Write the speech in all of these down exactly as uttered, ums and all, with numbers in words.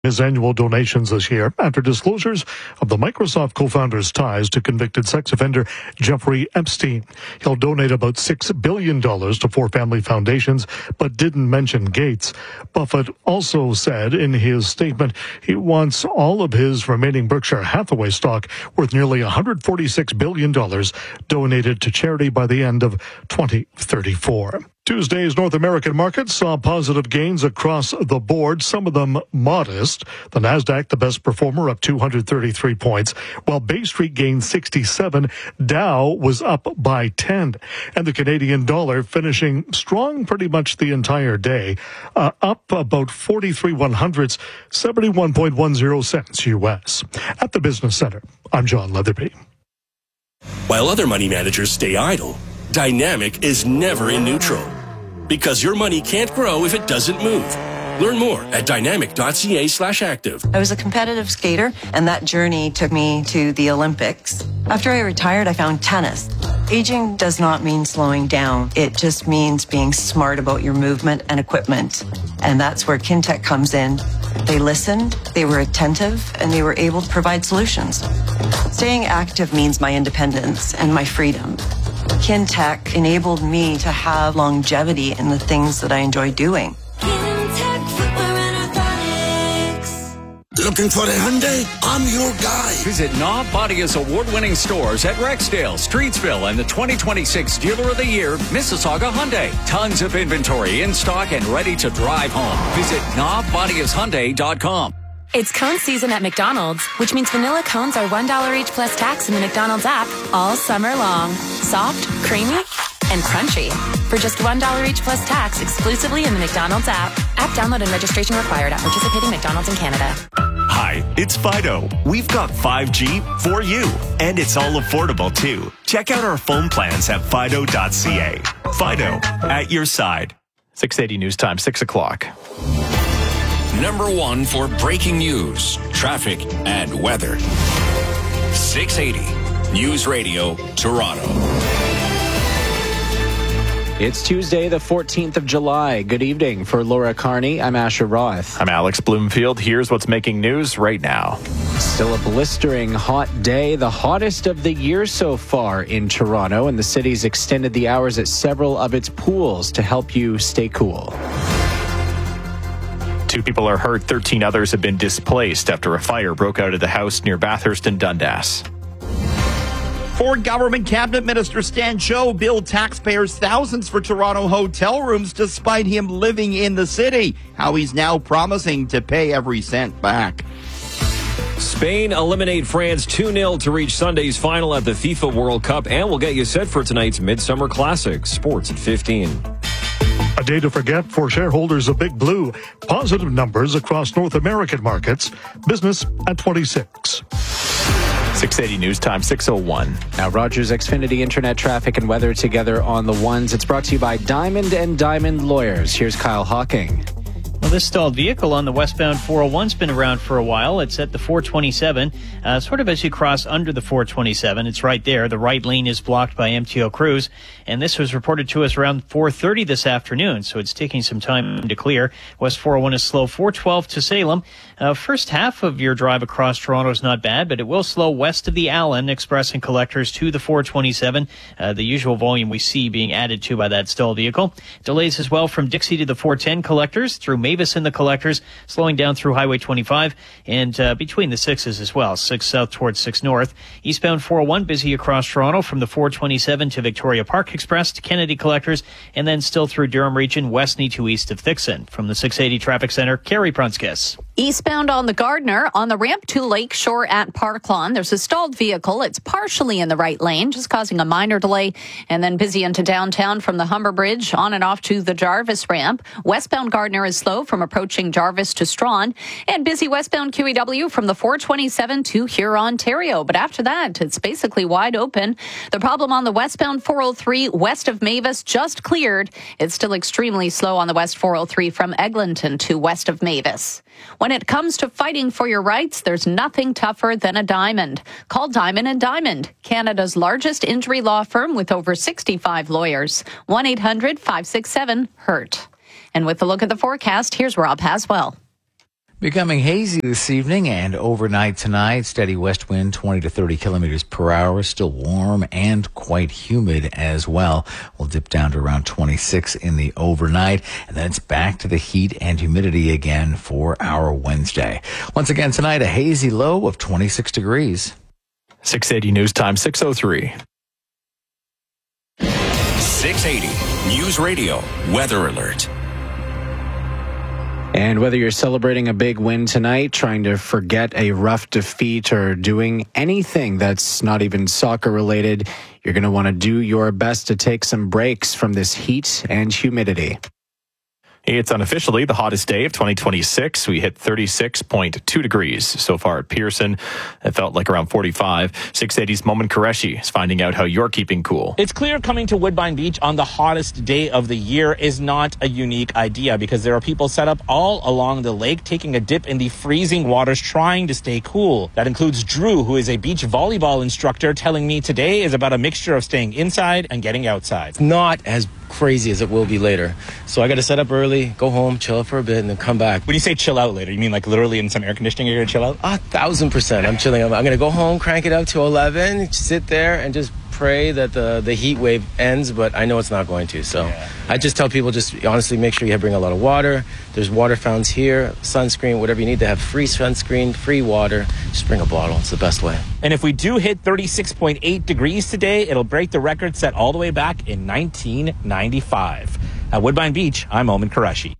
his annual donations this year after disclosures of the Microsoft co-founder's ties to convicted sex offender Jeffrey Epstein. He'll donate about six billion dollars to four family foundations, but didn't mention Gates. Buffett also said in his statement he wants all of his remaining Berkshire Hathaway stock, worth nearly one hundred forty-six billion dollars, donated to charity by the end of twenty thirty-four. Tuesday's North American markets saw positive gains across the board, some of them modest. The Nasdaq, the best performer, up two hundred thirty-three points, while Bay Street gained sixty-seven. Dow was up by ten. And the Canadian dollar finishing strong pretty much the entire day, uh, up about forty-three one hundredths, seventy-one point one zero cents U S. At the Business Center, I'm John Leatherby. While other money managers stay idle, Dynamic is never in neutral, because your money can't grow if it doesn't move. Learn more at dynamic.ca slash active. I was a competitive skater, and that journey took me to the Olympics. After I retired, I found tennis. Aging does not mean slowing down. It just means being smart about your movement and equipment. And that's where Kintec comes in. They listened, they were attentive, and they were able to provide solutions. Staying active means my independence and my freedom. Kintec enabled me to have longevity in the things that I enjoy doing. Kintec Footwear and Orthotics. Looking for a Hyundai? I'm your guy. Visit Knob Bodia's award-winning stores at Rexdale, Streetsville, and the twenty twenty-six Dealer of the Year, Mississauga Hyundai. Tons of inventory in stock and ready to drive home. Visit knob bodias hyundai dot com. It's cone season at McDonald's, which means vanilla cones are one dollar each plus tax in the McDonald's app all summer long. Soft, creamy, and crunchy. For just one dollar each plus tax exclusively in the McDonald's app. App download and registration required at participating McDonald's in Canada. Hi, it's Fido. We've got five G for you, and it's all affordable too. Check out our phone plans at fido dot c a. Fido, at your side. six eighty News Time, six o'clock. Number one for breaking news, traffic, and weather. six eighty News Radio, Toronto. It's Tuesday, the fourteenth of July. Good evening. For Laura Carney, I'm Asher Roth. I'm Alex Bloomfield. Here's what's making news right now. Still a blistering hot day, the hottest of the year so far in Toronto, and the city's extended the hours at several of its pools to help you stay cool. Two people are hurt, thirteen others have been displaced after a fire broke out at the house near Bathurst and Dundas. Ford Government Cabinet Minister Stan Cho billed taxpayers thousands for Toronto hotel rooms despite him living in the city. How he's now promising to pay every cent back. Spain eliminate France two nil to reach Sunday's final at the FIFA World Cup, and we'll get you set for tonight's Midsummer Classic. Sports at fifteen. A day to forget for shareholders of Big Blue. Positive numbers across North American markets. Business at twenty-six. six eighty News Time, six oh one. Now, Rogers Xfinity Internet traffic and weather together on the ones. It's brought to you by Diamond and Diamond Lawyers. Here's Kyle Hawking. Well, this stalled vehicle on the westbound four oh one's been around for a while. It's at the four twenty-seven, uh, sort of as you cross under the four twenty-seven. It's right there. The right lane is blocked by M T O Cruise, and this was reported to us around four thirty this afternoon, so it's taking some time to clear. West four oh one is slow, four twelve to Salem. Uh, first half of your drive across Toronto is not bad, but it will slow west of the Allen, Express and Collectors to the four twenty-seven. Uh, the usual volume we see being added to by that stalled vehicle. Delays as well from Dixie to the four ten Collectors, through Mavis and the Collectors, slowing down through Highway twenty-five, and uh, between the sixes as well, six south towards six north. Eastbound four oh one busy across Toronto from the four twenty-seven to Victoria Park Express to Kennedy Collectors, and then still through Durham region, Westney to east of Thixon. From the six eighty Traffic Center, Carrie Prunskis. Eastbound on the Gardner, on the ramp to Lakeshore at Park Lawn, there's a stalled vehicle. It's partially in the right lane, just causing a minor delay, and then busy into downtown from the Humber Bridge on and off to the Jarvis ramp. Westbound Gardner is slow from approaching Jarvis to Strawn, and busy westbound Q E W from the four twenty-seven to Huron, Ontario. But after that, it's basically wide open. The problem on the westbound four oh three west of Mavis just cleared. It's still extremely slow on the west four oh three from Eglinton to west of Mavis. When it comes to fighting for your rights, there's nothing tougher than a diamond. Call Diamond and Diamond, Canada's largest injury law firm with over sixty-five lawyers. one eight hundred five six seven hurt. And with a look at the forecast, here's Rob Haswell. Becoming hazy this evening and overnight tonight. Steady west wind, twenty to thirty kilometers per hour. Still warm and quite humid as well. We'll dip down to around twenty-six in the overnight. And then it's back to the heat and humidity again for our Wednesday. Once again tonight, a hazy low of twenty-six degrees. six eighty News Time, six oh three. six eighty News Radio Weather Alert. And whether you're celebrating a big win tonight, trying to forget a rough defeat, or doing anything that's not even soccer related, you're going to want to do your best to take some breaks from this heat and humidity. It's unofficially the hottest day of twenty twenty-six. We hit thirty-six point two degrees so far at Pearson. It felt like around forty-five. six eighty's Momin Qureshi is finding out how you're keeping cool. It's clear coming to Woodbine Beach on the hottest day of the year is not a unique idea, because there are people set up all along the lake taking a dip in the freezing waters trying to stay cool. That includes Drew, who is a beach volleyball instructor, telling me today is about a mixture of staying inside and getting outside. Not as crazy as it will be later. So I got to set up early, go home, chill out for a bit, and then come back. When you say chill out later, you mean like literally in some air conditioning you're going to chill out? A thousand percent. I'm chilling. I'm, I'm going to go home, crank it up to eleven, sit there, and just pray that the, the heat wave ends, but I know it's not going to. So yeah. I just tell people, just honestly make sure you bring a lot of water. There's water fountains here, sunscreen, whatever you need to have. Free sunscreen, free water. Just bring a bottle. It's the best way. And if we do hit thirty-six point eight degrees today, it'll break the record set all the way back in nineteen ninety-five. At Woodbine Beach, I'm Momin Qureshi.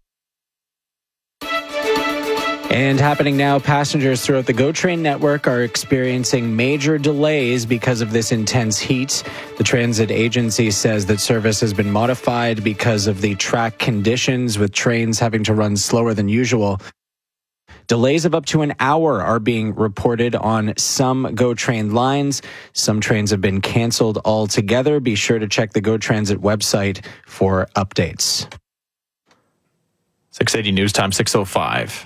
And happening now, passengers throughout the GO Train network are experiencing major delays because of this intense heat. The transit agency says that service has been modified because of the track conditions, with trains having to run slower than usual. Delays of up to an hour are being reported on some GO Train lines. Some trains have been canceled altogether. Be sure to check the GO Transit website for updates. six eighty News Time, six oh five.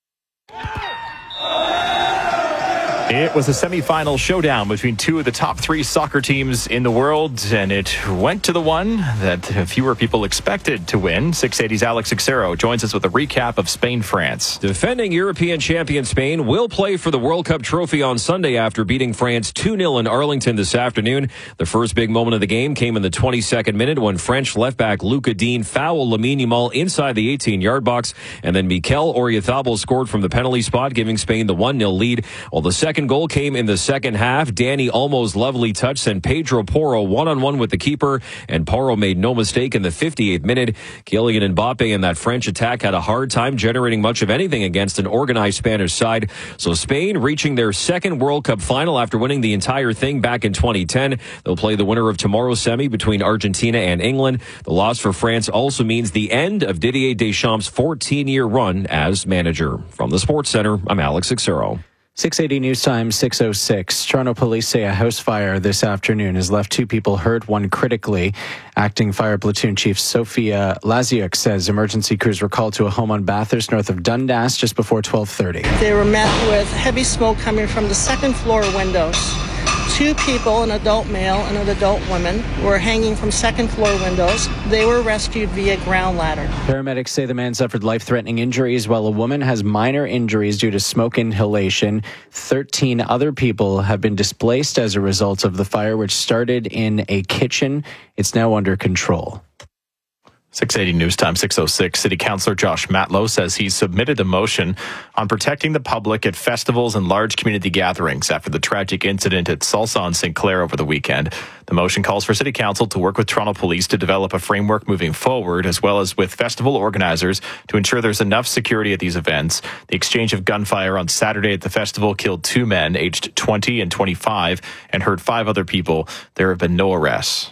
It was a semifinal showdown between two of the top three soccer teams in the world, and it went to the one that fewer people expected to win. six eighty's Alex Ixero joins us with a recap of Spain-France. Defending European champion Spain will play for the World Cup trophy on Sunday after beating France two nil in Arlington this afternoon. The first big moment of the game came in the twenty-second minute when French left-back Lucas Digne fouled Lamine Yamal inside the eighteen-yard box, and then Mikel Oyarzabal scored from the penalty spot, giving Spain the one nil lead. While the second goal came in the second half, Danny Olmo's lovely touch sent Pedro Porro one-on-one with the keeper, and Porro made no mistake in the fifty-eighth minute. Kylian Mbappe and that French attack had a hard time generating much of anything against an organized Spanish side. So Spain reaching their second World Cup final after winning the entire thing back in twenty ten. They'll play the winner of tomorrow's semi between Argentina and England. The loss for France also means the end of Didier Deschamps' fourteen-year run as manager. From the Sports Center, I'm Alex Ixero. six eighty News Time, six oh six. Toronto police say a house fire this afternoon has left two people hurt, one critically. Acting Fire Platoon Chief Sophia Laziuk says emergency crews were called to a home on Bathurst north of Dundas just before twelve thirty. They were met with heavy smoke coming from the second floor windows. Two people, an adult male and an adult woman, were hanging from second floor windows. They were rescued via ground ladder. Paramedics say the man suffered life-threatening injuries, while a woman has minor injuries due to smoke inhalation. Thirteen other people have been displaced as a result of the fire, which started in a kitchen. It's now under control. six eighty News Time, six oh six. City Councillor Josh Matlow says he's submitted a motion on protecting the public at festivals and large community gatherings after the tragic incident at Salsa on Saint Clair over the weekend. The motion calls for City Council to work with Toronto Police to develop a framework moving forward, as well as with festival organizers to ensure there's enough security at these events. The exchange of gunfire on Saturday at the festival killed two men aged twenty and twenty-five and hurt five other people. There have been no arrests.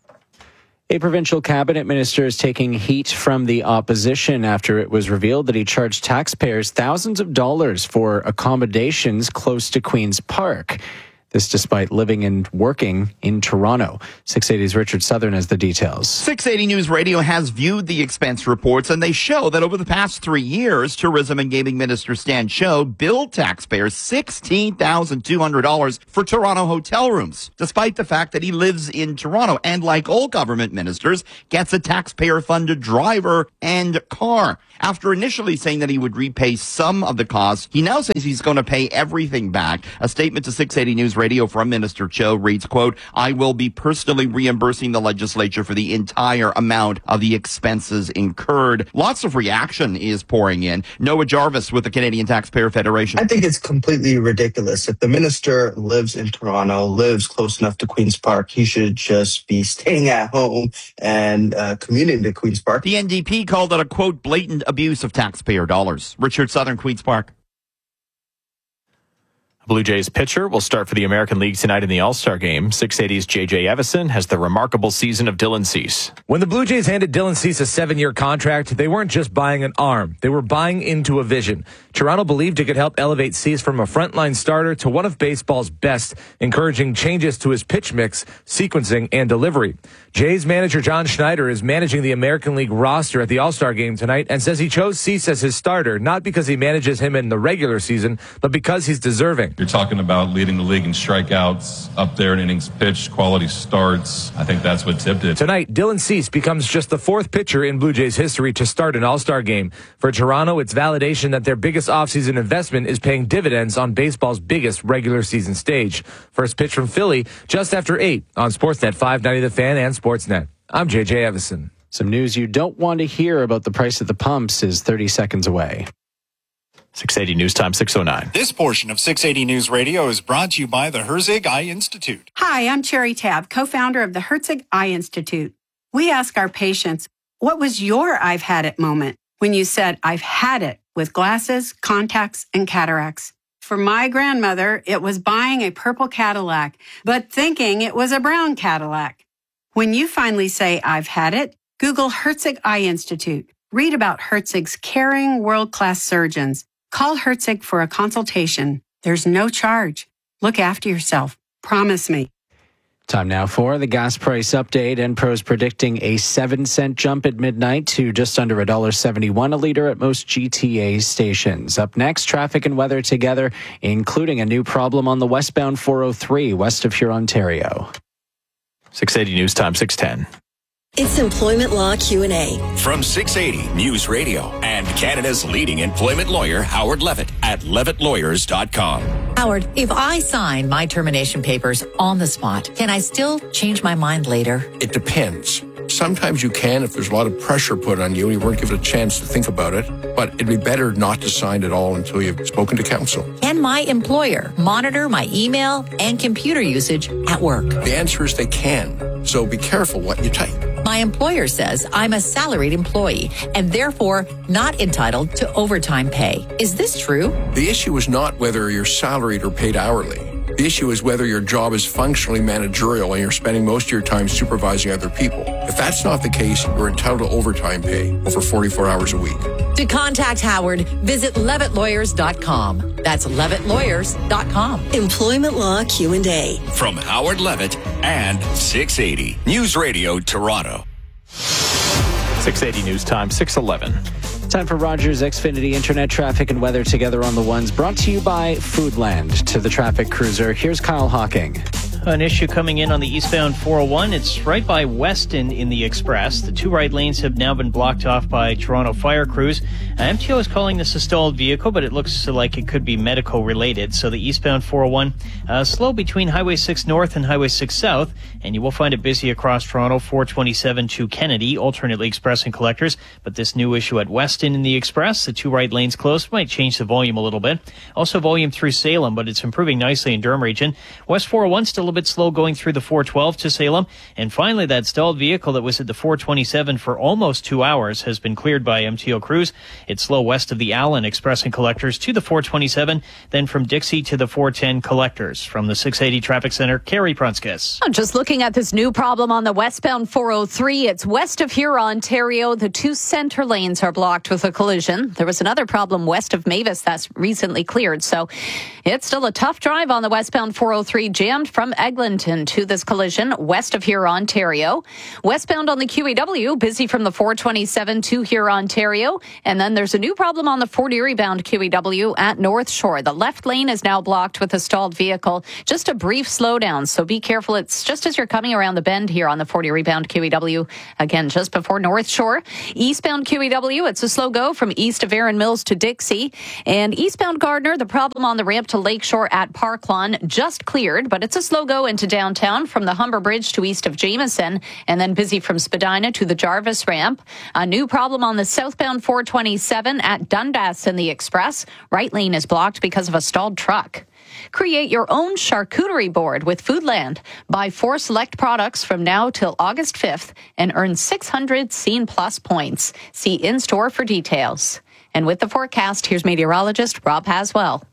A provincial cabinet minister is taking heat from the opposition after it was revealed that he charged taxpayers thousands of dollars for accommodations close to Queen's Park. This despite living and working in Toronto. six eighty's Richard Southern has the details. six eighty News Radio has viewed the expense reports, and they show that over the past three years, Tourism and Gaming Minister Stan Cho billed taxpayers sixteen thousand two hundred dollars for Toronto hotel rooms, despite the fact that he lives in Toronto and, like all government ministers, gets a taxpayer-funded driver and car. After initially saying that he would repay some of the costs, he now says he's going to pay everything back. A statement to six eighty News Radio from Minister Cho reads, quote, "I will be personally reimbursing the legislature for the entire amount of the expenses incurred." Lots of reaction is pouring in. Noah Jarvis with the Canadian Taxpayer Federation. I think it's completely ridiculous. If the minister lives in Toronto, lives close enough to Queen's Park, he should just be staying at home and uh, commuting to Queen's Park. The N D P called it a, quote, blatant abuse of taxpayer dollars. Richard Southern, Queen's Park. Blue Jays pitcher will start for the American League tonight in the All-Star Game. six eighty's J J Evison has the remarkable season of Dylan Cease. When the Blue Jays handed Dylan Cease a seven-year contract, they weren't just buying an arm. They were buying into a vision. Toronto believed it could help elevate Cease from a frontline starter to one of baseball's best, encouraging changes to his pitch mix, sequencing, and delivery. Jays manager John Schneider is managing the American League roster at the All-Star Game tonight and says he chose Cease as his starter, not because he manages him in the regular season, but because he's deserving. You're talking about leading the league in strikeouts, up there in innings pitched, quality starts. I think that's what tipped it. Tonight, Dylan Cease becomes just the fourth pitcher in Blue Jays history to start an All-Star Game. For Toronto, it's validation that their biggest offseason investment is paying dividends on baseball's biggest regular season stage. First pitch from Philly just after eight on Sportsnet five ninety The Fan and Sportsnet. I'm J J Evison. Some news you don't want to hear about the price at the pumps is thirty seconds away. six eighty News Time, six oh nine. This portion of six eighty News Radio is brought to you by the Herzig Eye Institute. Hi, I'm Cherry Tab, co-founder of the Herzig Eye Institute. We ask our patients, what was your I've had it moment when you said, I've had it with glasses, contacts, and cataracts? For my grandmother, it was buying a purple Cadillac, but thinking it was a brown Cadillac. When you finally say, I've had it, Google Herzig Eye Institute. Read about Herzig's caring, world-class surgeons. Call Herzig for a consultation. There's no charge. Look after yourself. Promise me. Time now for the gas price update. Enpro's predicting a seven cent jump at midnight to just under one dollar seventy-one a liter at most G T A stations. Up next, traffic and weather together, including a new problem on the westbound four oh three west of Huron, Ontario. six eighty News Time, six ten. It's Employment Law Q and A. From six eighty News Radio and Canada's leading employment lawyer, Howard Levitt, at levitt lawyers dot com. Howard, if I sign my termination papers on the spot, can I still change my mind later? It depends. Sometimes you can if there's a lot of pressure put on you and you weren't given a chance to think about it. But it'd be better not to sign at all until you've spoken to counsel. Can my employer monitor my email and computer usage at work? The answer is they can. So be careful what you type. My employer says I'm a salaried employee and therefore not entitled to overtime pay. Is this true? The issue is not whether you're salaried or paid hourly. The issue is whether your job is functionally managerial and you're spending most of your time supervising other people. If that's not the case, you're entitled to overtime pay over forty-four hours a week. To contact Howard, visit levitt lawyers dot com. That's levitt lawyers dot com. Employment Law Q and A. From Howard Levitt and six eighty News Radio Toronto. six eighty News Time, six eleven. Time for Rogers Xfinity Internet traffic and weather together on the ones, brought to you by Foodland. To the traffic cruiser, here's Kyle Hawking. An issue coming in on the eastbound four oh one. It's right by Weston in the Express. The two right lanes have now been blocked off by Toronto fire crews. Uh, M T O is calling this a stalled vehicle, but it looks like it could be medical related. So the eastbound four oh one, uh, slow between Highway six North and Highway six South, and you will find it busy across Toronto, four twenty-seven to Kennedy, alternately express and collectors. But this new issue at Weston in the Express, the two right lanes closed, might change the volume a little bit. Also volume through Salem, but it's improving nicely in Durham region. West four oh one still a bit slow going through the four twelve to Salem. And finally, that stalled vehicle that was at the four twenty-seven for almost two hours has been cleared by M T O Cruise. It's slow west of the Allen Express and Collectors to the four twenty-seven, then from Dixie to the four ten Collectors. From the six eighty Traffic Center, Carrie Prunskis. Just looking at this new problem on the westbound four oh three, it's west of Huron, Ontario. The two center lanes are blocked with a collision. There was another problem west of Mavis that's recently cleared, so it's still a tough drive on the westbound four oh three, jammed from Eglinton to this collision west of Huron, Ontario. Westbound on the Q E W, busy from the four twenty-seven to Huron, Ontario. And then there's a new problem on the Fort Erie bound Q E W at North Shore. The left lane is now blocked with a stalled vehicle. Just a brief slowdown, so be careful. It's just as you're coming around the bend here on the Fort Erie bound Q E W. Again, just before North Shore. Eastbound Q E W, it's a slow go from east of Erin Mills to Dixie. And eastbound Gardner, the problem on the ramp to Lakeshore at Park Lawn just cleared, but it's a slow go into downtown from the Humber Bridge to east of Jameson, and then busy from Spadina to the Jarvis ramp. A new problem on the southbound four twenty-seven at Dundas in the Express. Right lane is blocked because of a stalled truck. Create your own charcuterie board with Foodland. Buy four select products from now till August fifth and earn six hundred Scene Plus points. See in-store for details. And with the forecast, here's meteorologist Rob Haswell.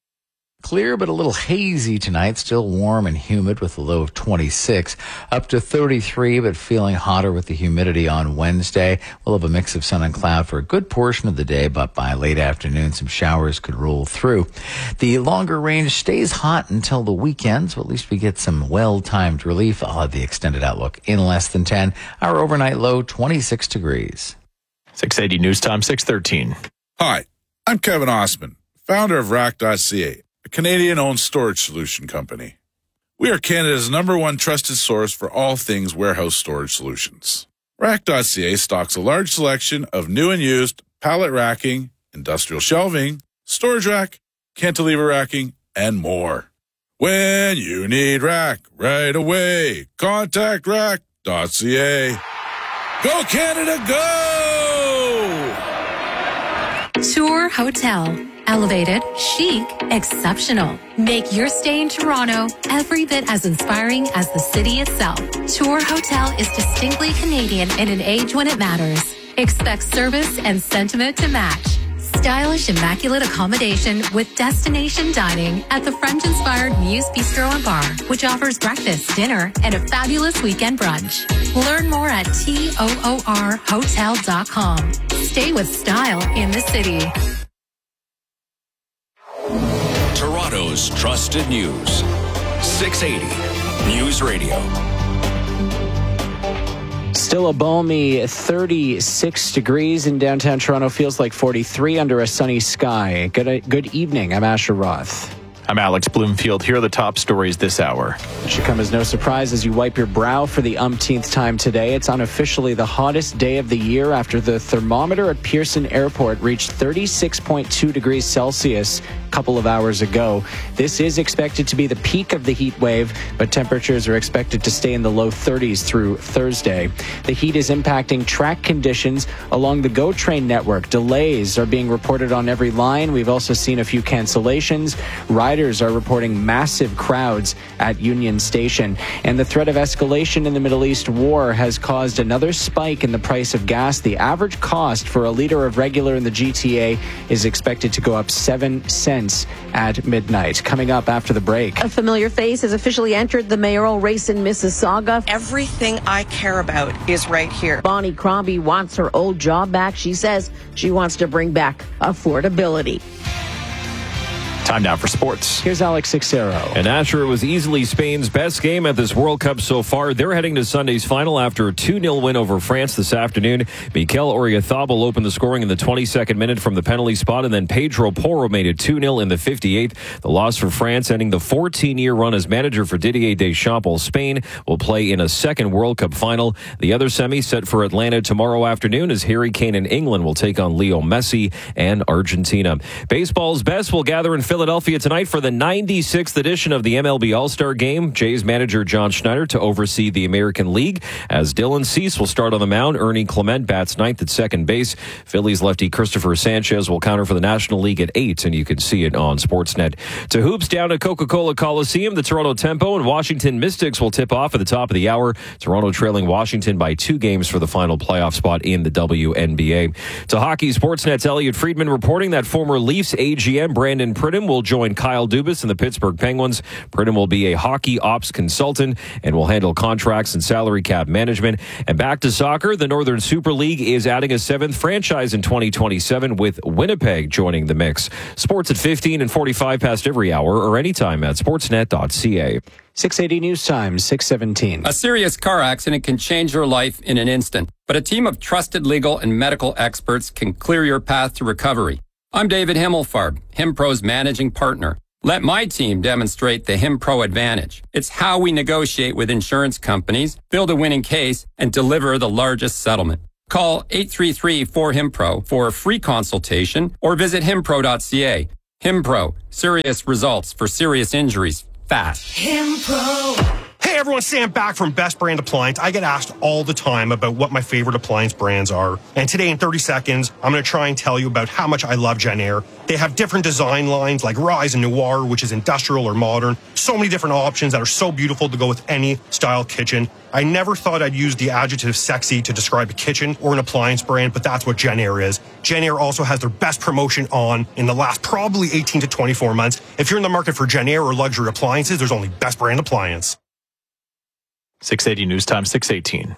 Clear but a little hazy tonight, still warm and humid with a low of twenty-six, up to thirty-three, but feeling hotter with the humidity on Wednesday. We'll have a mix of sun and cloud for a good portion of the day, but by late afternoon, some showers could roll through. The longer range stays hot until the weekend, so at least we get some well-timed relief. I'll have the extended outlook in less than ten. Our overnight low, twenty-six degrees. six eighty News Time, six thirteen. Hi, I'm Kevin Osman, founder of rack dot c a. a Canadian-owned storage solution company. We are Canada's number one trusted source for all things warehouse storage solutions. rack dot c a stocks a large selection of new and used pallet racking, industrial shelving, storage rack, cantilever racking, and more. When you need rack right away, contact rack dot c a. Go Canada, go! Tour Hotel. Elevated, chic, exceptional. Make your stay in Toronto every bit as inspiring as the city itself. Tour Hotel is distinctly Canadian in an age when it matters. Expect service and sentiment to match. Stylish, immaculate accommodation with destination dining at the French-inspired Muse Bistro and Bar, which offers breakfast, dinner, and a fabulous weekend brunch. Learn more at toor hotel dot com. Stay with style in the city. Toronto's trusted news. six eighty News Radio. Still a balmy thirty-six degrees in downtown Toronto. Feels like forty-three under a sunny sky. Good, good evening. I'm Asher Roth. I'm Alex Bloomfield. Here are the top stories this hour. It should come as no surprise as you wipe your brow for the umpteenth time today. It's unofficially the hottest day of the year after the thermometer at Pearson Airport reached thirty-six point two degrees Celsius a couple of hours ago. This is expected to be the peak of the heat wave, but temperatures are expected to stay in the low thirties through Thursday. The heat is impacting track conditions along the GO train network. Delays are being reported on every line. We've also seen a few cancellations. Riders are reporting massive crowds at Union Station. And the threat of escalation in the Middle East war has caused another spike in the price of gas. The average cost for a liter of regular in the G T A is expected to go up seven cents at midnight. Coming up after the break. A familiar face has officially entered the mayoral race in Mississauga. Everything I care about is right here. Bonnie Crombie wants her old job back. She says she wants to bring back affordability. Time now for sports. Here's Alex Sixero. And Asher, was easily Spain's best game at this World Cup so far. They're heading to Sunday's final after a two nil win over France this afternoon. Mikel Oyarzabal opened the scoring in the twenty-second minute from the penalty spot, and then Pedro Porro made it two nil in the fifty-eighth. The loss for France ending the fourteen-year run as manager for Didier Deschamps, while Spain will play in a second World Cup final. The other semi set for Atlanta tomorrow afternoon as Harry Kane and England will take on Leo Messi and Argentina. Baseball's best will gather in Philadelphia Philadelphia tonight for the ninety-sixth edition of the M L B All-Star Game. Jays manager John Schneider to oversee the American League as Dylan Cease will start on the mound. Ernie Clement bats ninth at second base. Phillies lefty Christopher Sanchez will counter for the National League at eight, and you can see it on Sportsnet. To hoops down at Coca-Cola Coliseum, the Toronto Tempo and Washington Mystics will tip off at the top of the hour. Toronto trailing Washington by two games for the final playoff spot in the W N B A. To hockey, Sportsnet's Elliot Friedman reporting that former Leafs A G M Brandon Pridham will join Kyle Dubas and the Pittsburgh Penguins. Pridham will be a hockey ops consultant and will handle contracts and salary cap management. And back to soccer, the Northern Super League is adding a seventh franchise in twenty twenty-seven with Winnipeg joining the mix. Sports at fifteen and forty-five past every hour or anytime at sportsnet dot c a. six eighty News Time, six seventeen. A serious car accident can change your life in an instant, but a team of trusted legal and medical experts can clear your path to recovery. I'm David Himmelfarb, HimPro's managing partner. Let my team demonstrate the HimPro advantage. It's how we negotiate with insurance companies, build a winning case, and deliver the largest settlement. Call eight three three, four, HIMPRO for a free consultation or visit himpro dot c a. HimPro, serious results for serious injuries fast. HimPro. Hey everyone, Sam back from Best Brand Appliance. I get asked all the time about what my favorite appliance brands are. And today in thirty seconds, I'm going to try and tell you about how much I love Jenn-Air. They have different design lines like Rise and Noir, which is industrial or modern. So many different options that are so beautiful to go with any style kitchen. I never thought I'd use the adjective sexy to describe a kitchen or an appliance brand, but that's what Jenn-Air is. Jenn-Air also has their best promotion on in the last probably eighteen to twenty-four months. If you're in the market for Jenn-Air or luxury appliances, there's only Best Brand Appliance. six eighty News Time, six eighteen.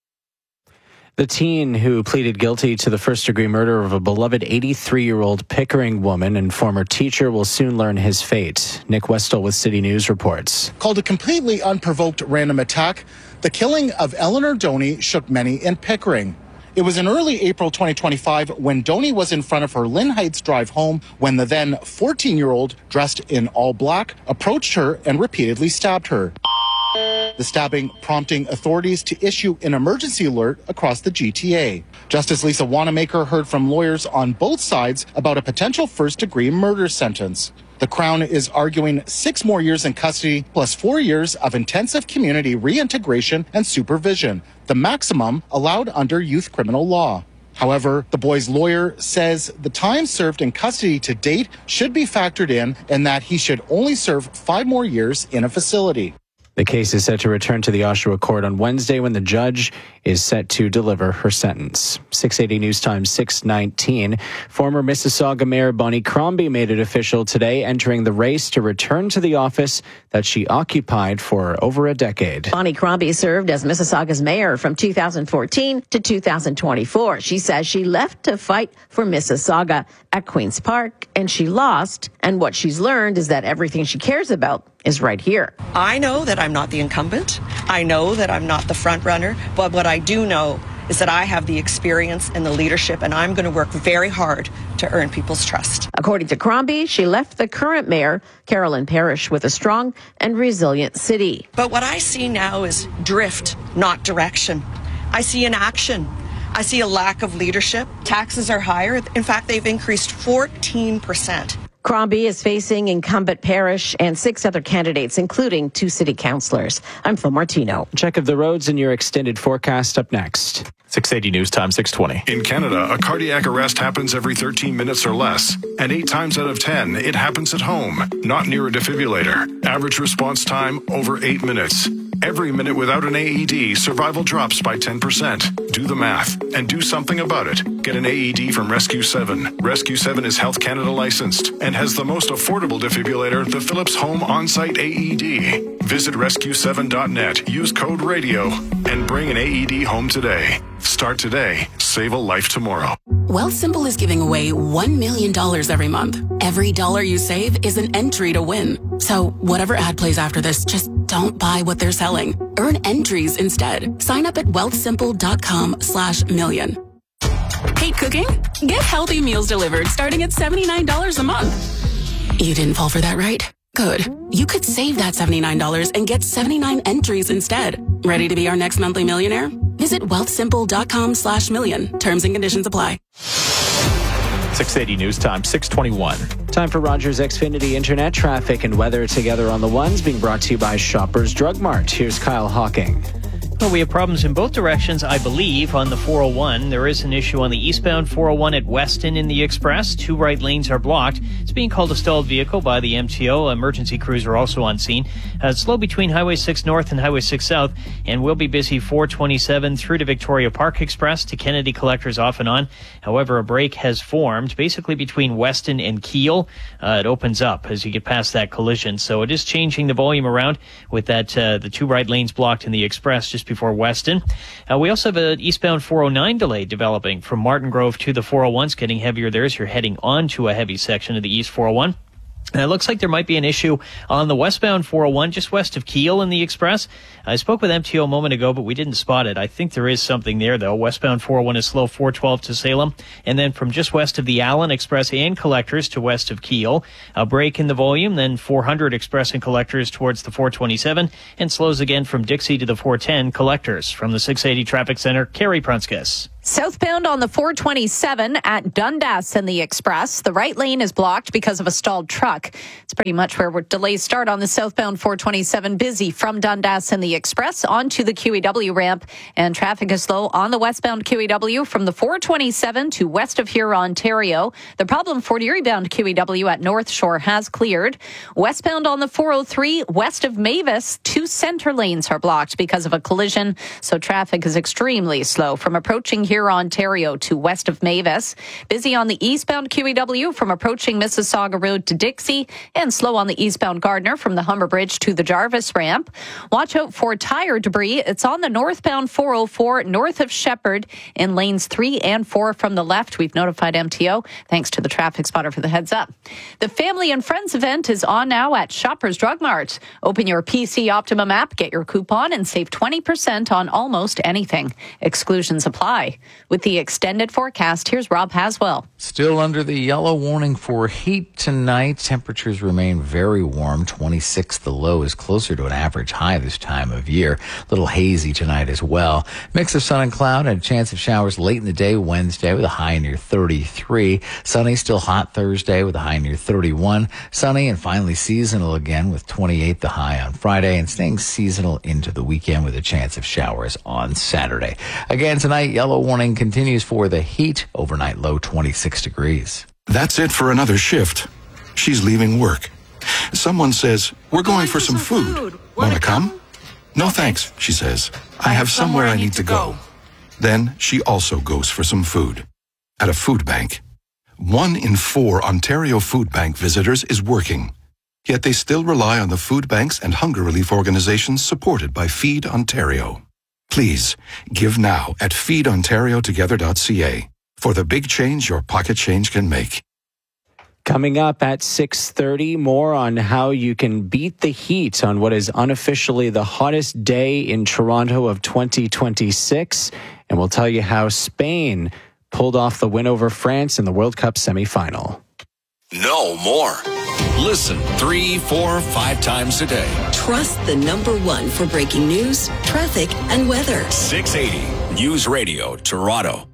The teen who pleaded guilty to the first-degree murder of a beloved eighty-three-year-old Pickering woman and former teacher will soon learn his fate. Nick Westall with City News reports. Called a completely unprovoked random attack, the killing of Eleanor Doney shook many in Pickering. It was in early April twenty twenty-five when Doney was in front of her Lynn Heights drive home when the then fourteen-year-old, dressed in all black, approached her and repeatedly stabbed her. The stabbing prompting authorities to issue an emergency alert across the G T A. Justice Lisa Wanamaker heard from lawyers on both sides about a potential first-degree murder sentence. The Crown is arguing six more years in custody plus four years of intensive community reintegration and supervision, the maximum allowed under youth criminal law. However, the boy's lawyer says the time served in custody to date should be factored in and that he should only serve five more years in a facility. The case is set to return to the Oshawa Court on Wednesday when the judge is set to deliver her sentence. six eighty News Time, six nineteen. Former Mississauga Mayor Bonnie Crombie made it official today, entering the race to return to the office that she occupied for over a decade. Bonnie Crombie served as Mississauga's mayor from two thousand fourteen to two thousand twenty-four. She says she left to fight for Mississauga at Queen's Park, and she lost. And what she's learned is that everything she cares about is right here. I know that I'm not the incumbent. I know that I'm not the front runner. But what I do know is that I have the experience and the leadership, and I'm going to work very hard to earn people's trust. According to Crombie, she left the current mayor, Carolyn Parrish, with a strong and resilient city. But what I see now is drift, not direction. I see inaction. I see a lack of leadership. Taxes are higher. In fact, they've increased fourteen percent. Crombie is facing incumbent Parrish and six other candidates, including two city councillors. I'm Phil Martino. Check of the roads and your extended forecast up next. six eighty News Time, six twenty. In Canada, a cardiac arrest happens every thirteen minutes or less. And eight times out of ten, it happens at home, not near a defibrillator. Average response time, over eight minutes. Every minute without an A E D, survival drops by ten percent. Do the math and do something about it. Get an A E D from Rescue seven. Rescue seven is Health Canada licensed and has the most affordable defibrillator, the Philips Home On-Site A E D. Visit rescue seven dot net, use code RADIO, and bring an A E D home today. Start today. Save a life tomorrow. Wealthsimple is giving away one million dollars every month. Every dollar you save is an entry to win. So whatever ad plays after this, just don't buy what they're selling. Earn entries instead. Sign up at wealthsimple.com slash million. Hate cooking? Get healthy meals delivered starting at seventy-nine dollars a month. You didn't fall for that, right? Good. You could save that seventy-nine dollars and get seventy-nine entries instead. Ready to be our next monthly millionaire? Visit wealthsimple.com slash million. Terms and conditions apply. six eighty News Time, six twenty-one. Time for Rogers Xfinity Internet traffic and weather together on the ones, being brought to you by Shoppers Drug Mart. Here's Kyle Hawking. Well, we have problems in both directions, I believe, on the four oh one. There is an issue on the eastbound four oh one at Weston in the Express. Two right lanes are blocked. It's being called a stalled vehicle by the M T O. Emergency crews are also on scene. Uh, it's slow between Highway six North and Highway six South, and will be busy four twenty-seven through to Victoria Park Express to Kennedy Collectors off and on. However, a break has formed basically between Weston and Keele. Uh, it opens up as you get past that collision. So it is changing the volume around with that uh, the two right lanes blocked in the Express just before Weston. Uh, we also have an eastbound four oh nine delay developing from Martin Grove to the four oh one. It's getting heavier there as you're heading onto a heavy section of the East four oh one. And it looks like there might be an issue on the westbound four oh one, just west of Keele in the Express. I spoke with M T O a moment ago, but we didn't spot it. I think there is something there, though. Westbound four oh one is slow, four twelve to Salem. And then from just west of the Allen Express and Collectors to west of Keele, a break in the volume. Then four hundred Express and Collectors towards the four twenty-seven, and slows again from Dixie to the four ten Collectors. From the six eighty Traffic Center, Carrie Prunskis. Southbound on the four twenty-seven at Dundas in the Express. The right lane is blocked because of a stalled truck. It's pretty much where delays start on the southbound four twenty-seven. Busy from Dundas in the Express onto the Q E W ramp. And traffic is slow on the westbound Q E W from the four twenty-seven to west of here, Ontario. The problem for Erie-bound Q E W at North Shore has cleared. Westbound on the four oh three west of Mavis, two center lanes are blocked because of a collision. So traffic is extremely slow from approaching here, Ontario to west of Mavis. Busy on the eastbound Q E W from approaching Mississauga Road to Dixie, and slow on the eastbound Gardner from the Humber Bridge to the Jarvis ramp. Watch out for tire debris. It's on the northbound four oh four north of Shepherd in lanes three and four from the left. We've notified M T O. Thanks to the traffic spotter for the heads up. The Family and Friends event is on now at Shoppers Drug Mart. Open your P C Optimum app, get your coupon, and save twenty percent on almost anything. Exclusions apply. With the extended forecast, here's Rob Haswell. Still under the yellow warning for heat tonight. Temperatures remain very warm. twenty-six, the low is closer to an average high this time of year. A little hazy tonight as well. Mix of sun and cloud and a chance of showers late in the day Wednesday with a high near thirty-three. Sunny, still hot Thursday with a high near thirty-one. Sunny and finally seasonal again with twenty-eight, the high on Friday, and staying seasonal into the weekend with a chance of showers on Saturday. Again tonight, yellow warning continues for the heat. Overnight low twenty-six degrees. That's it for another shift. She's leaving work. Someone says, we're going, going for, for some, some food. food. Want to come? come? No thanks, she says. I, I have somewhere, somewhere I need to go. go. Then she also goes for some food. At a food bank. One in four Ontario Food Bank visitors is working. Yet they still rely on the food banks and hunger relief organizations supported by Feed Ontario. Please, give now at feed ontario together dot c a for the big change your pocket change can make. Coming up at six thirty, more on how you can beat the heat on what is unofficially the hottest day in Toronto of twenty twenty-six. And we'll tell you how Spain pulled off the win over France in the World Cup semifinal. No more. Listen three, four, five times a day. Trust the number one for breaking news, traffic, and weather. six eighty News Radio, Toronto.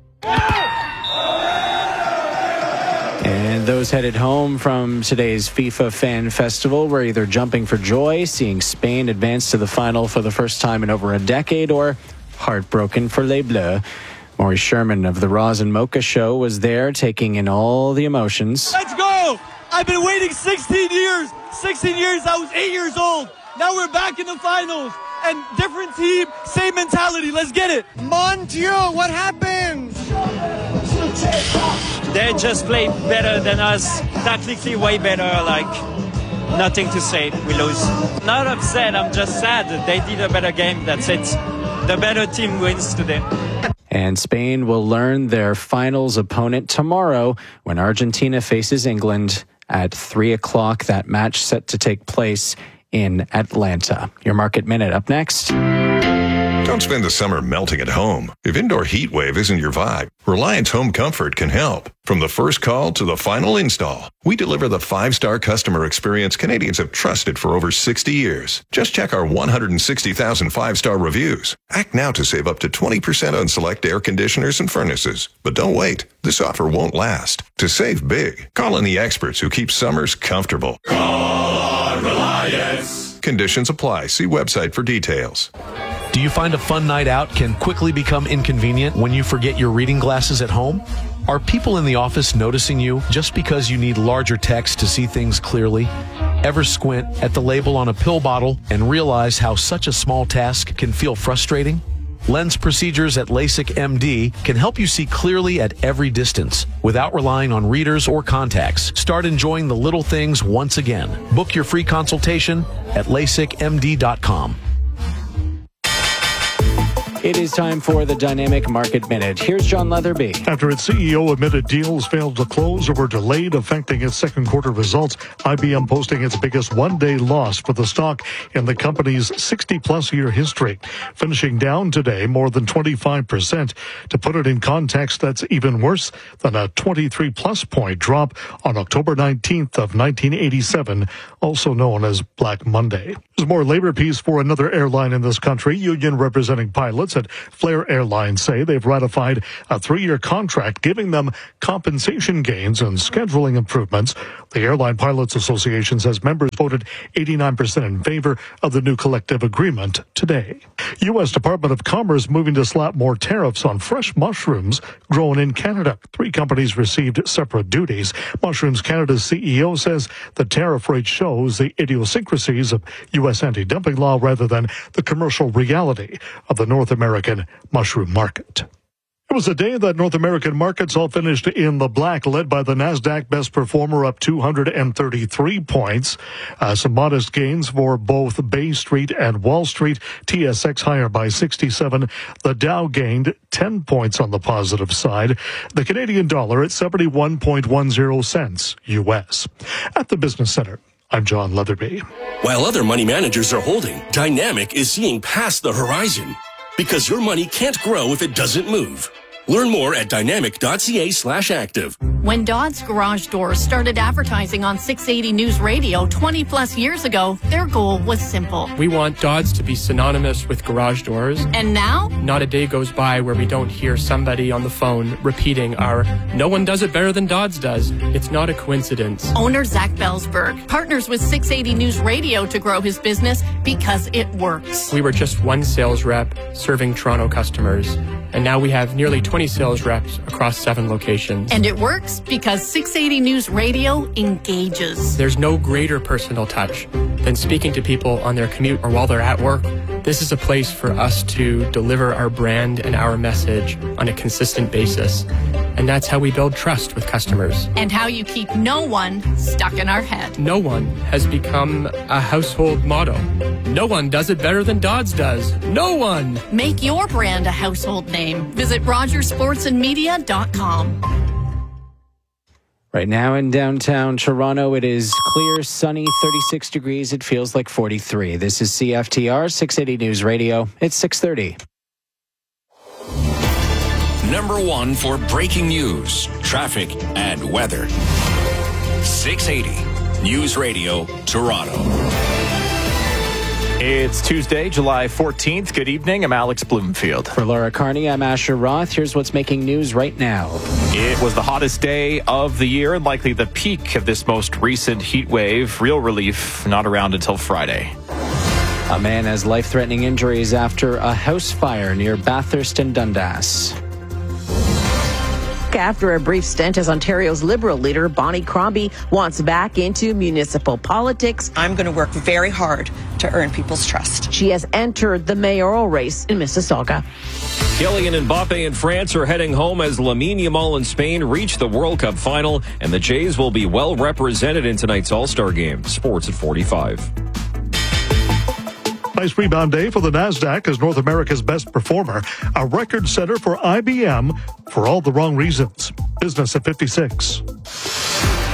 And those headed home from today's FIFA Fan Festival were either jumping for joy, seeing Spain advance to the final for the first time in over a decade, or heartbroken for Les Bleus. Maurice Sherman of the Roz and Mocha Show was there, taking in all the emotions. Let's go! I've been waiting sixteen years. sixteen years, I was eight years old. Now we're back in the finals. And different team, same mentality. Let's get it. Mon Dieu, what happened? They just play better than us. Tactically way better. Like, nothing to say. We lose. Not upset. I'm just sad. They did a better game. That's it. The better team wins today. And Spain will learn their finals opponent tomorrow when Argentina faces England at three o'clock. That match set to take place in Atlanta. Your Market Minute up next. Don't spend the summer melting at home. If indoor heat wave isn't your vibe, Reliance Home Comfort can help. From the first call to the final install, we deliver the five-star customer experience Canadians have trusted for over sixty years. Just check our one hundred sixty thousand five-star reviews. Act now to save up to twenty percent on select air conditioners and furnaces. But don't wait. This offer won't last. To save big, call in the experts who keep summers comfortable. Call on Reliance. Conditions apply. See website for details. Do you find a fun night out can quickly become inconvenient when you forget your reading glasses at home? Are people in the office noticing you just because you need larger text to see things clearly? Ever squint at the label on a pill bottle and realize how such a small task can feel frustrating? Lens procedures at LASIK M D can help you see clearly at every distance without relying on readers or contacts. Start enjoying the little things once again. Book your free consultation at lasik m d dot com. It is time for the Dynamic Market Minute. Here's John Leatherby. After its C E O admitted deals failed to close or were delayed, affecting its second quarter results, I B M posting its biggest one-day loss for the stock in the company's sixty-plus year history, finishing down today more than twenty-five percent. To put it in context, that's even worse than a twenty-three plus point drop on October nineteenth of nineteen eighty-seven, also known as Black Monday. There's more labor peace for another airline in this country. Union representing pilots at Flair Airlines say they've ratified a three-year contract giving them compensation gains and scheduling improvements. The Airline Pilots Association says members voted eighty-nine percent in favor of the new collective agreement today. U S Department of Commerce moving to slap more tariffs on fresh mushrooms grown in Canada. Three companies received separate duties. Mushrooms Canada's C E O says the tariff rate shows the idiosyncrasies of U S anti-dumping law rather than the commercial reality of the North American mushroom market. It was a day that North American markets all finished in the black, led by the NASDAQ best performer up two hundred thirty-three points. Uh, some modest gains for both Bay Street and Wall Street. T S X higher by sixty-seven. The Dow gained ten points on the positive side. The Canadian dollar at seventy-one point one zero cents U S. At the Business Center, I'm John Leatherby. While other money managers are holding, Dynamic is seeing past the horizon. Because your money can't grow if it doesn't move. Learn more at dynamic.ca slash active. When Dodds Garage Doors started advertising on six eighty News Radio twenty plus years ago, their goal was simple. We want Dodds to be synonymous with garage doors. And now? Not a day goes by where we don't hear somebody on the phone repeating our "no one does it better than Dodds does." It's not a coincidence. Owner Zach Belsberg partners with six eighty News Radio to grow his business because it works. We were just one sales rep serving Toronto customers, and now we have nearly twenty sales reps across seven locations. And it works because six eighty News Radio engages. There's no greater personal touch than speaking to people on their commute or while they're at work. This is a place for us to deliver our brand and our message on a consistent basis. And that's how we build trust with customers. And how you keep no one stuck in our head. No one has become a household motto. No one does it better than Dodds does. No one! Make your brand a household name. Visit rogers sports and media dot com. Right now in downtown Toronto, it is clear, sunny, thirty-six degrees. It feels like forty-three. This is C F T R, six eighty News Radio. It's six thirty. Number one for breaking news, traffic, and weather. six eighty News Radio, Toronto. It's Tuesday, July fourteenth. Good evening. I'm Alex Bloomfield. For Laura Carney, I'm Asher Roth. Here's what's making news right now. It was the hottest day of the year and likely the peak of this most recent heat wave. Real relief not around until Friday. A man has life-threatening injuries after a house fire near Bathurst and Dundas. After a brief stint as Ontario's Liberal leader, Bonnie Crombie wants back into municipal politics. I'm going to work very hard to earn people's trust. She has entered the mayoral race in Mississauga. Kylian Mbappe in France are heading home as Lamine Yamal in Spain reach the World Cup final, and the Jays will be well represented in tonight's All-Star game. Sports at forty-five. Nice rebound day for the NASDAQ as North America's best performer. A record setter for I B M for all the wrong reasons. Business at fifty-six.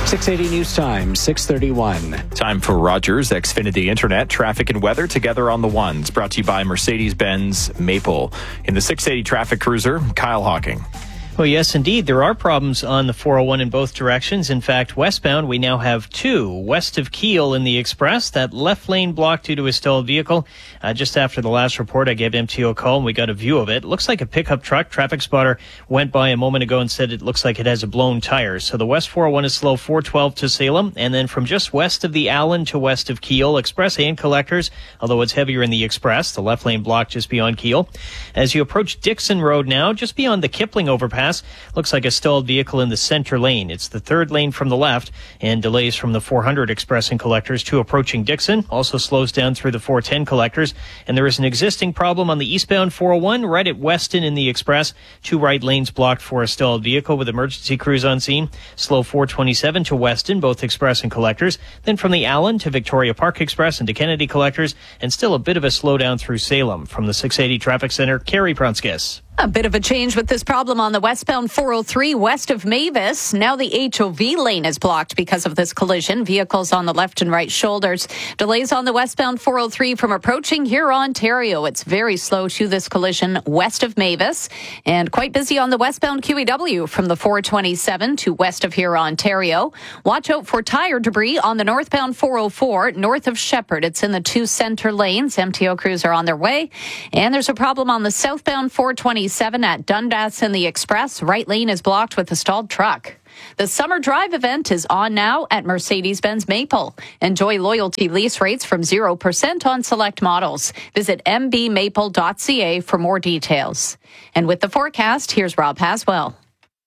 six eighty News Time, six thirty-one. Time for Rogers Xfinity Internet, traffic and weather together on the ones. Brought to you by Mercedes-Benz Maple. In the six eighty Traffic Cruiser, Kyle Hawking. Well, yes, indeed. There are problems on the four oh one in both directions. In fact, westbound, we now have two. West of Kiel in the Express, that left lane blocked due to a stalled vehicle. Uh, just after the last report, I gave M T O a call and we got a view of it. Looks like a pickup truck. Traffic spotter went by a moment ago and said it looks like it has a blown tire. So the West four oh one is slow, four twelve to Salem. And then from just west of the Allen to west of Kiel, Express and Collectors, although it's heavier in the Express, the left lane blocked just beyond Kiel. As you approach Dixon Road now, just beyond the Kipling overpass, looks like a stalled vehicle in the center lane. It's the third lane from the left, and delays from the four hundred Express and Collectors to approaching Dixon. Also slows down through the four ten Collectors. And there is an existing problem on the eastbound four oh one right at Weston in the Express. Two right lanes blocked for a stalled vehicle with emergency crews on scene. Slow four twenty-seven to Weston, both Express and Collectors. Then from the Allen to Victoria Park Express and to Kennedy Collectors. And still a bit of a slowdown through Salem. From the six eighty Traffic Center, Carrie Prunskis. A bit of a change with this problem on the westbound four oh three west of Mavis. Now the H O V lane is blocked because of this collision. Vehicles on the left and right shoulders. Delays on the westbound four oh three from approaching here, Ontario. It's very slow to this collision west of Mavis. And quite busy on the westbound Q E W from the four twenty-seven to west of here, Ontario. Watch out for tire debris on the northbound four oh four north of Shepherd. It's in the two center lanes. M T O crews are on their way. And there's a problem on the southbound four twenty-seven at Dundas in the Express. Right lane is blocked with a stalled truck. The Summer Drive event is on now at Mercedes-Benz Maple. Enjoy loyalty lease rates from zero percent on select models. Visit m b maple dot c a for more details. And with the forecast, here's Rob Haswell.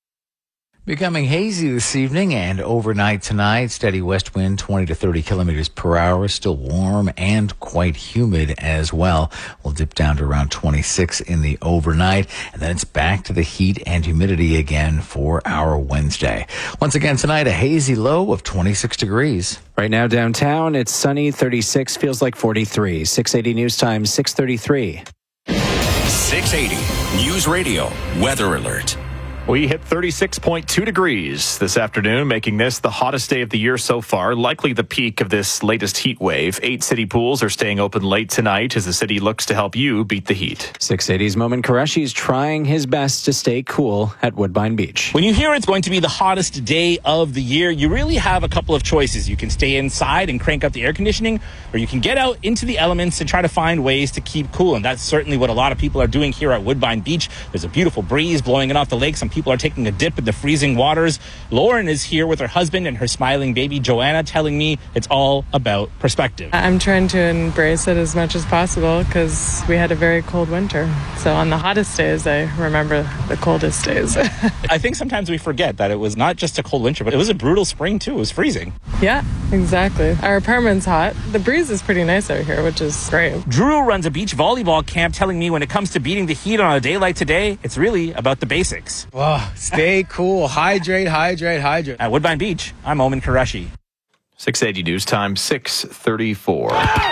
Becoming hazy this evening and overnight tonight. Steady west wind, twenty to thirty kilometers per hour. Still warm and quite humid as well. We'll dip down to around twenty-six in the overnight. And then it's back to the heat and humidity again for our Wednesday. Once again tonight, a hazy low of twenty-six degrees. Right now downtown, it's sunny, thirty-six, feels like forty-three. six eighty News Time, six thirty-three. six eighty News Radio Weather Alert. We hit thirty-six point two degrees this afternoon, making this the hottest day of the year so far, likely the peak of this latest heat wave. Eight city pools are staying open late tonight as the city looks to help you beat the heat. six eighty's Momin Qureshi is trying his best to stay cool at Woodbine Beach. When you hear it's going to be the hottest day of the year, you really have a couple of choices. You can stay inside and crank up the air conditioning, or you can get out into the elements and try to find ways to keep cool. And that's certainly what a lot of people are doing here at Woodbine Beach. There's a beautiful breeze blowing in off the lake. Some people are taking a dip in the freezing waters. Lauren is here with her husband and her smiling baby Joanna, telling me it's all about perspective. I'm trying to embrace it as much as possible because we had a very cold winter. So on the hottest days, I remember the coldest days. I think sometimes we forget that it was not just a cold winter, but it was a brutal spring too. It was freezing. Yeah, exactly. Our apartment's hot. The breeze is pretty nice out here, which is great. Drew runs a beach volleyball camp, telling me when it comes to beating the heat on a day like today, it's really about the basics. Wow. Stay cool. Hydrate, hydrate, hydrate. At Woodbine Beach, I'm Momin Qureshi. six eighty News Time, six thirty-four.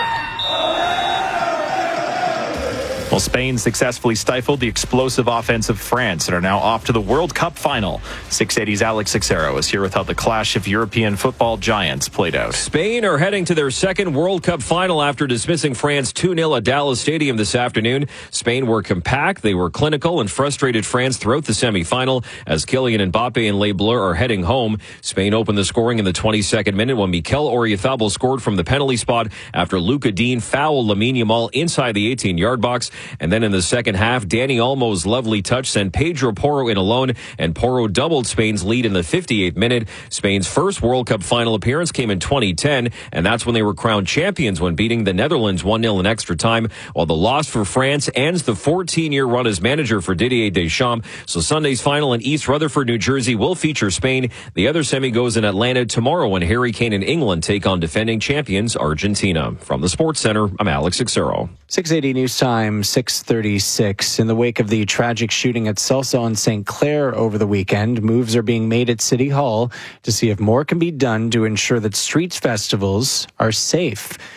Well, Spain successfully stifled the explosive offense of France and are now off to the World Cup final. six eighty's Alex Sixero is here with how the clash of European football giants played out. Spain are heading to their second World Cup final after dismissing France two nil at Dallas Stadium this afternoon. Spain were compact, they were clinical, and frustrated France throughout the semifinal as Kylian Mbappe and Le Bleu are heading home. Spain opened the scoring in the twenty-second minute when Mikel Oyarzabal scored from the penalty spot after Luka Dean fouled Lamine Yamal inside the eighteen-yard box. And then in the second half, Dani Olmo's lovely touch sent Pedro Porro in alone, and Porro doubled Spain's lead in the fifty-eighth minute. Spain's first World Cup final appearance came in twenty ten, and that's when they were crowned champions when beating the Netherlands one nil in extra time, while the loss for France ends the fourteen-year run as manager for Didier Deschamps. So Sunday's final in East Rutherford, New Jersey will feature Spain. The other semi goes in Atlanta tomorrow when Harry Kane and England take on defending champions Argentina. From the Sports Center, I'm Alex Sixero. six eighty News Time, six thirty-six. In the wake of the tragic shooting at Salsa on Saint Clair over the weekend, moves are being made at City Hall to see if more can be done to ensure that street festivals are safe.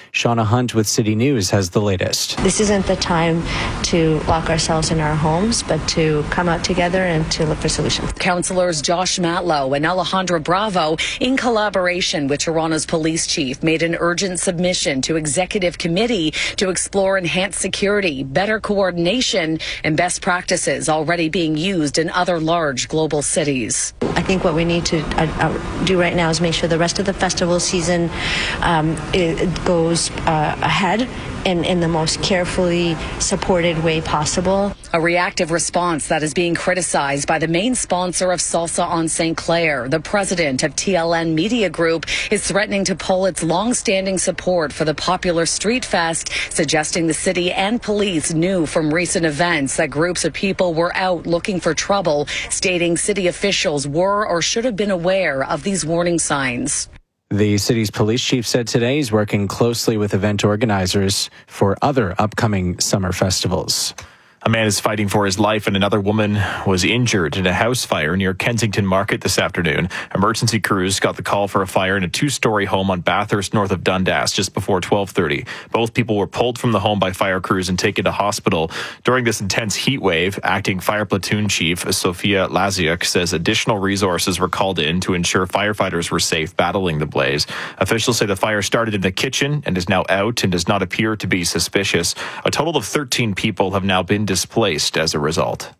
Shauna Hunt with City News has the latest. This isn't the time to lock ourselves in our homes, but to come out together and to look for solutions. Councillors Josh Matlow and Alejandra Bravo, in collaboration with Toronto's police chief, made an urgent submission to Executive Committee to explore enhanced security, better coordination, and best practices already being used in other large global cities. I think what we need to uh, uh, do right now is make sure the rest of the festival season um, it goes uh, ahead in, in the most carefully supported way possible. A reactive response that is being criticized by the main sponsor of Salsa on Saint Clair. The president of T L N Media Group is threatening to pull its long-standing support for the popular Street Fest, suggesting the city and police knew from recent events that groups of people were out looking for trouble, stating city officials were or should have been aware of these warning signs. The city's police chief said today he's working closely with event organizers for other upcoming summer festivals. A man is fighting for his life and another woman was injured in a house fire near Kensington Market this afternoon. Emergency crews got the call for a fire in a two-story home on Bathurst north of Dundas just before twelve thirty. Both people were pulled from the home by fire crews and taken to hospital. During this intense heat wave, acting fire platoon chief Sophia Laziuk says additional resources were called in to ensure firefighters were safe battling the blaze. Officials say the fire started in the kitchen and is now out and does not appear to be suspicious. A total of thirteen people have now been displaced as a result.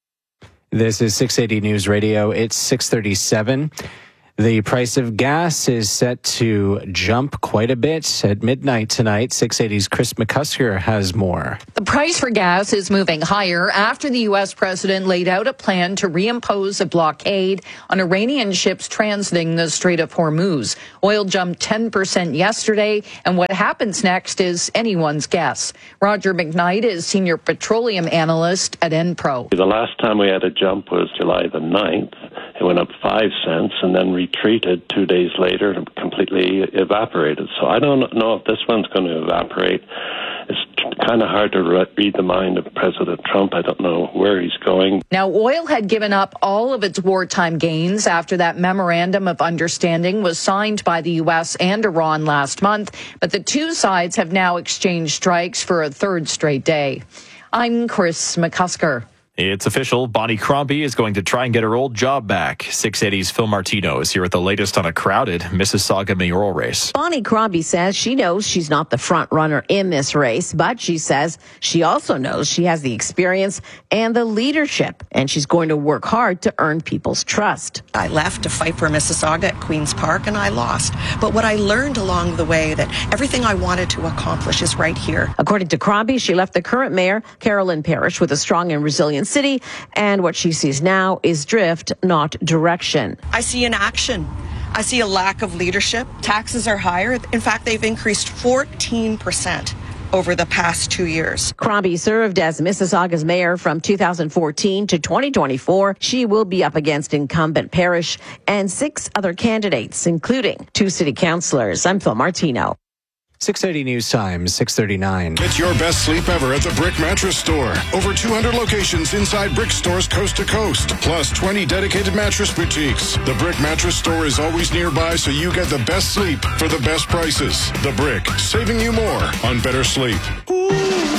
This is six eighty News Radio. It's six thirty-seven. The price of gas is set to jump quite a bit at midnight tonight. six eighty's Chris McCusker has more. The price for gas is moving higher after the U S president laid out a plan to reimpose a blockade on Iranian ships transiting the Strait of Hormuz. Oil jumped ten percent yesterday, and what happens next is anyone's guess. Roger McKnight is senior petroleum analyst at Enpro. The last time we had a jump was July the ninth. It went up five cents and then retreated two days later and completely evaporated. So I don't know if this one's going to evaporate. It's kind of hard to read the mind of President Trump. I don't know where he's going. Now, oil had given up all of its wartime gains after that memorandum of understanding was signed by the U S and Iran last month. But the two sides have now exchanged strikes for a third straight day. I'm Chris McCusker. It's official. Bonnie Crombie is going to try and get her old job back. six eighty's Phil Martino is here with the latest on a crowded Mississauga mayoral race. Bonnie Crombie says she knows she's not the front runner in this race, but she says she also knows she has the experience and the leadership, and she's going to work hard to earn people's trust. I left to fight for Mississauga at Queen's Park, and I lost. But what I learned along the way, that everything I wanted to accomplish is right here. According to Crombie, she left the current mayor, Carolyn Parrish, with a strong and resilient city, and what she sees now is drift, not direction. I see inaction. I see a lack of leadership. Taxes are higher. In fact, they've increased fourteen percent over the past two years. Crombie served as Mississauga's mayor from two thousand fourteen to twenty twenty-four. She will be up against incumbent Parrish and six other candidates, including two city councillors. I'm Phil Martino. six eighty News Time, six thirty-nine. Get your best sleep ever at the Brick Mattress Store. Over two hundred locations inside Brick stores coast to coast, plus twenty dedicated mattress boutiques. The Brick Mattress Store is always nearby, so you get the best sleep for the best prices. The Brick, saving you more on better sleep. Ooh.